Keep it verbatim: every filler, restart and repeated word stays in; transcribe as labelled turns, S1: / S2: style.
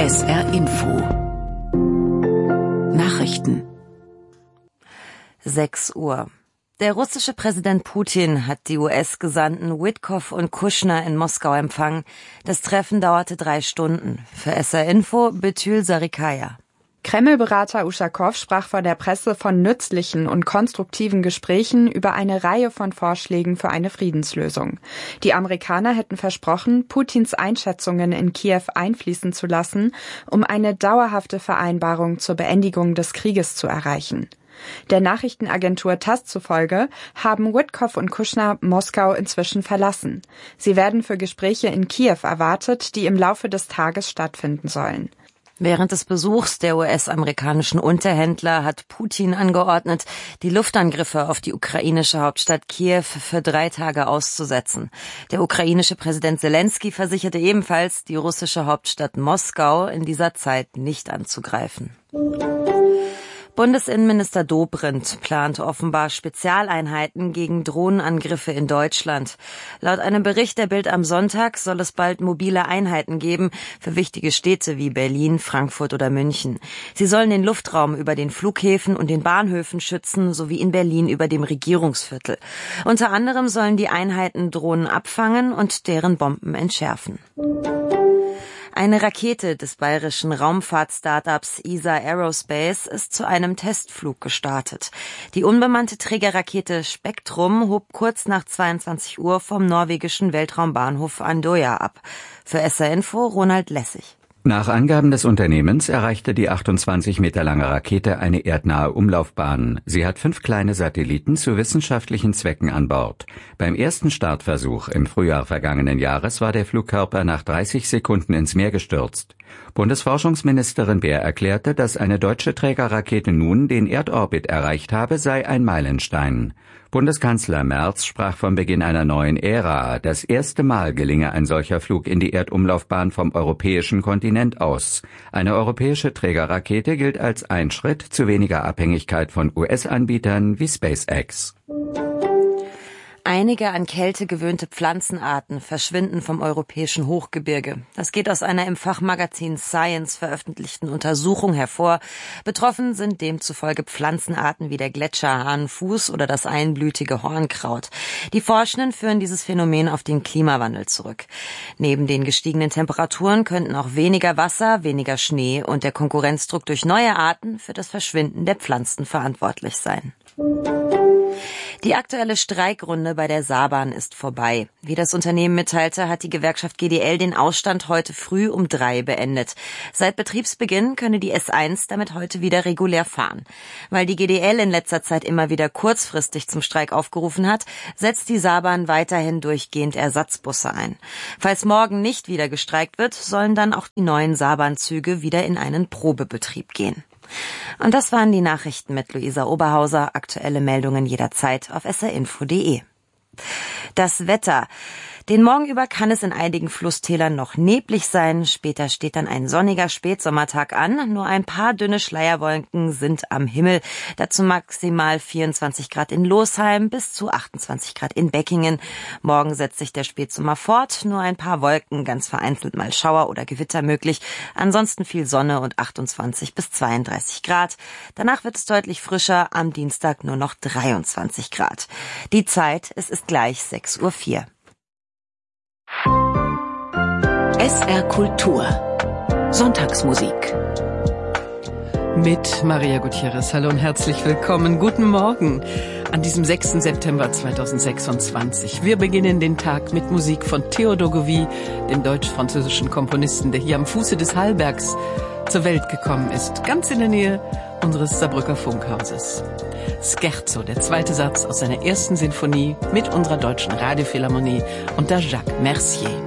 S1: S R Info Nachrichten.
S2: sechs Uhr. Der russische Präsident Putin hat die U S-Gesandten Witkoff und Kushner in Moskau empfangen. Das Treffen dauerte drei Stunden. Für S R Info Betül Sarikaya.
S3: Kreml-Berater Uschakow sprach vor der Presse von nützlichen und konstruktiven Gesprächen über eine Reihe von Vorschlägen für eine Friedenslösung. Die Amerikaner hätten versprochen, Putins Einschätzungen in Kiew einfließen zu lassen, um eine dauerhafte Vereinbarung zur Beendigung des Krieges zu erreichen. Der Nachrichtenagentur TASS zufolge haben Witkoff und Kushner Moskau inzwischen verlassen. Sie werden für Gespräche in Kiew erwartet, die im Laufe des Tages stattfinden sollen.
S2: Während des Besuchs der U S-amerikanischen Unterhändler hat Putin angeordnet, die Luftangriffe auf die ukrainische Hauptstadt Kiew für drei Tage auszusetzen. Der ukrainische Präsident Selenskyj versicherte ebenfalls, die russische Hauptstadt Moskau in dieser Zeit nicht anzugreifen. Bundesinnenminister Dobrindt plant offenbar Spezialeinheiten gegen Drohnenangriffe in Deutschland. Laut einem Bericht der Bild am Sonntag soll es bald mobile Einheiten geben für wichtige Städte wie Berlin, Frankfurt oder München. Sie sollen den Luftraum über den Flughäfen und den Bahnhöfen schützen, sowie in Berlin über dem Regierungsviertel. Unter anderem sollen die Einheiten Drohnen abfangen und deren Bomben entschärfen. Eine Rakete des bayerischen Raumfahrt-Startups E S A Aerospace ist zu einem Testflug gestartet. Die unbemannte Trägerrakete Spektrum hob kurz nach zweiundzwanzig Uhr vom norwegischen Weltraumbahnhof Andøya ab. Für S R Info Ronald Lessig.
S4: Nach Angaben des Unternehmens erreichte die achtundzwanzig Meter lange Rakete eine erdnahe Umlaufbahn. Sie hat fünf kleine Satelliten zu wissenschaftlichen Zwecken an Bord. Beim ersten Startversuch im Frühjahr vergangenen Jahres war der Flugkörper nach dreißig Sekunden ins Meer gestürzt. Bundesforschungsministerin Baer erklärte, dass eine deutsche Trägerrakete nun den Erdorbit erreicht habe, sei ein Meilenstein. Bundeskanzler Merz sprach vom Beginn einer neuen Ära. Das erste Mal gelinge ein solcher Flug in die Erdumlaufbahn vom europäischen Kontinent aus. Eine europäische Trägerrakete gilt als ein Schritt zu weniger Abhängigkeit von U S-Anbietern wie SpaceX.
S2: Einige an Kälte gewöhnte Pflanzenarten verschwinden vom europäischen Hochgebirge. Das geht aus einer im Fachmagazin Science veröffentlichten Untersuchung hervor. Betroffen sind demzufolge Pflanzenarten wie der Gletscherhahnenfuß oder das einblütige Hornkraut. Die Forschenden führen dieses Phänomen auf den Klimawandel zurück. Neben den gestiegenen Temperaturen könnten auch weniger Wasser, weniger Schnee und der Konkurrenzdruck durch neue Arten für das Verschwinden der Pflanzen verantwortlich sein. Die aktuelle Streikrunde bei der Saarbahn ist vorbei. Wie das Unternehmen mitteilte, hat die Gewerkschaft G D L den Ausstand heute früh um drei beendet. Seit Betriebsbeginn könne die S eins damit heute wieder regulär fahren. Weil die G D L in letzter Zeit immer wieder kurzfristig zum Streik aufgerufen hat, setzt die Saarbahn weiterhin durchgehend Ersatzbusse ein. Falls morgen nicht wieder gestreikt wird, sollen dann auch die neuen Saarbahnzüge wieder in einen Probebetrieb gehen. Und das waren die Nachrichten mit Luisa Oberhauser. Aktuelle Meldungen jederzeit auf s r info punkt d e. Das Wetter. Den Morgen über kann es in einigen Flusstälern noch neblig sein. Später steht dann ein sonniger Spätsommertag an. Nur ein paar dünne Schleierwolken sind am Himmel. Dazu maximal vierundzwanzig Grad in Losheim bis zu achtundzwanzig Grad in Beckingen. Morgen setzt sich der Spätsommer fort. Nur ein paar Wolken, ganz vereinzelt mal Schauer oder Gewitter möglich. Ansonsten viel Sonne und achtundzwanzig bis zweiunddreißig Grad. Danach wird es deutlich frischer. Am Dienstag nur noch dreiundzwanzig Grad. Die Zeit, es ist gleich sechs Uhr vier.
S1: S R Kultur Sonntagsmusik
S5: mit Maria Gutierrez. Hallo und herzlich willkommen. Guten Morgen an diesem sechsten September zweitausendsechsundzwanzig. Wir beginnen den Tag mit Musik von Theodor Govy, dem deutsch-französischen Komponisten, der hier am Fuße des Hallbergs zur Welt gekommen ist, ganz in der Nähe unseres Saarbrücker Funkhauses. Scherzo, der zweite Satz aus seiner ersten Sinfonie mit unserer deutschen Radiophilharmonie unter Jacques Mercier.